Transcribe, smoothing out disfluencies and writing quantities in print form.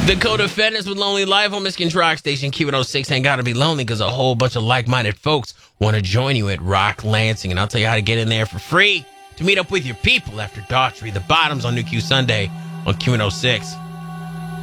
Dakota Fitness with Lonely Life on Michigan's Rock Station Q106. Ain't gotta be lonely because a whole bunch of like-minded folks want to join you at Rock Lansing. And I'll tell you how to get in there for free to meet up with your people after Daughtry, the Bottoms on New Q Sunday on Q106.